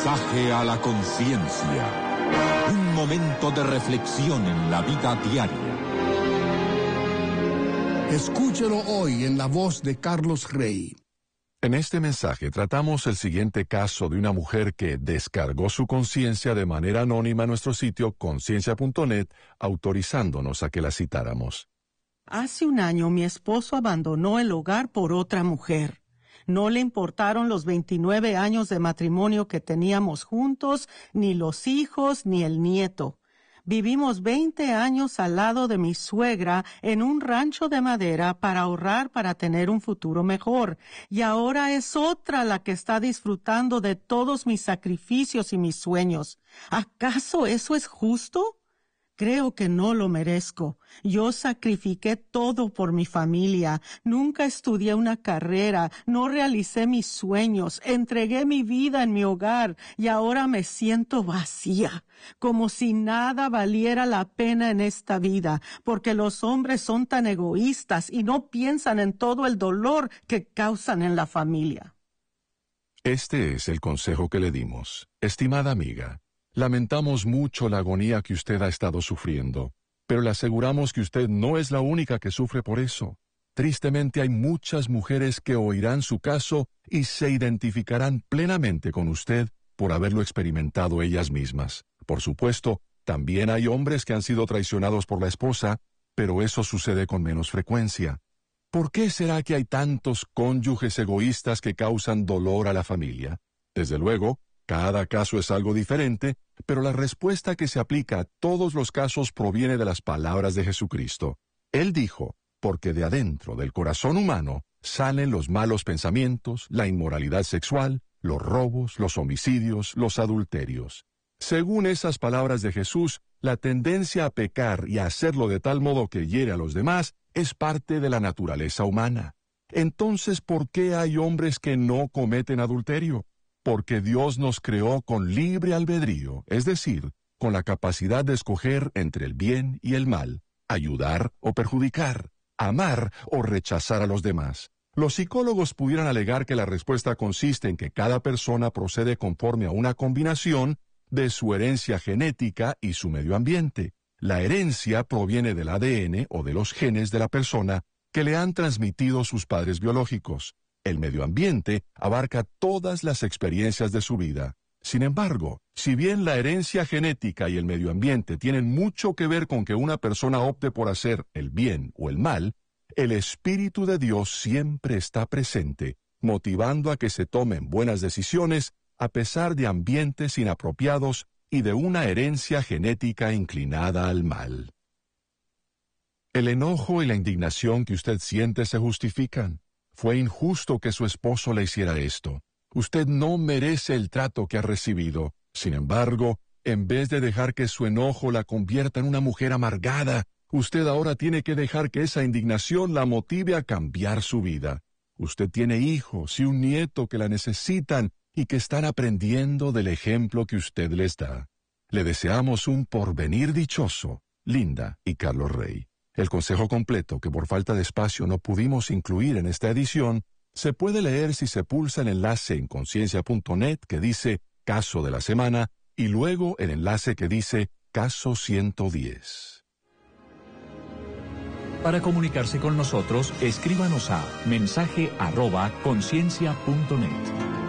Mensaje a la conciencia. Un momento de reflexión en la vida diaria. Escúchelo hoy en la voz de Carlos Rey. En este mensaje tratamos el siguiente caso de una mujer que descargó su conciencia de manera anónima en nuestro sitio conciencia.net, autorizándonos a que la citáramos. Hace un año mi esposo abandonó el hogar por otra mujer. No le importaron los 29 años de matrimonio que teníamos juntos, ni los hijos, ni el nieto. Vivimos 20 años al lado de mi suegra en un rancho de madera para ahorrar para tener un futuro mejor. Y ahora es otra la que está disfrutando de todos mis sacrificios y mis sueños. ¿Acaso eso es justo? Creo que no lo merezco. Yo sacrifiqué todo por mi familia. Nunca estudié una carrera, no realicé mis sueños, entregué mi vida en mi hogar y ahora me siento vacía, como si nada valiera la pena en esta vida, porque los hombres son tan egoístas y no piensan en todo el dolor que causan en la familia. Este es el consejo que le dimos. Estimada amiga, lamentamos mucho la agonía que usted ha estado sufriendo, pero le aseguramos que usted no es la única que sufre por eso. Tristemente hay muchas mujeres que oirán su caso y se identificarán plenamente con usted por haberlo experimentado ellas mismas. Por supuesto, también hay hombres que han sido traicionados por la esposa, pero eso sucede con menos frecuencia. ¿Por qué será que hay tantos cónyuges egoístas que causan dolor a la familia? Desde luego, cada caso es algo diferente, pero la respuesta que se aplica a todos los casos proviene de las palabras de Jesucristo. Él dijo, porque de adentro del corazón humano salen los malos pensamientos, la inmoralidad sexual, los robos, los homicidios, los adulterios. Según esas palabras de Jesús, la tendencia a pecar y a hacerlo de tal modo que hiere a los demás es parte de la naturaleza humana. Entonces, ¿por qué hay hombres que no cometen adulterio? Porque Dios nos creó con libre albedrío, es decir, con la capacidad de escoger entre el bien y el mal, ayudar o perjudicar, amar o rechazar a los demás. Los psicólogos pudieran alegar que la respuesta consiste en que cada persona procede conforme a una combinación de su herencia genética y su medio ambiente. La herencia proviene del ADN o de los genes de la persona que le han transmitido sus padres biológicos. El medio ambiente abarca todas las experiencias de su vida. Sin embargo, si bien la herencia genética y el medio ambiente tienen mucho que ver con que una persona opte por hacer el bien o el mal, el Espíritu de Dios siempre está presente, motivando a que se tomen buenas decisiones a pesar de ambientes inapropiados y de una herencia genética inclinada al mal. El enojo y la indignación que usted siente se justifican. Fue injusto que su esposo le hiciera esto. Usted no merece el trato que ha recibido. Sin embargo, en vez de dejar que su enojo la convierta en una mujer amargada, usted ahora tiene que dejar que esa indignación la motive a cambiar su vida. Usted tiene hijos y un nieto que la necesitan y que están aprendiendo del ejemplo que usted les da. Le deseamos un porvenir dichoso, Linda y Carlos Rey. El consejo completo, que por falta de espacio no pudimos incluir en esta edición, se puede leer si se pulsa el enlace en conciencia.net que dice Caso de la Semana y luego el enlace que dice Caso 110. Para comunicarse con nosotros, escríbanos a mensaje@conciencia.net.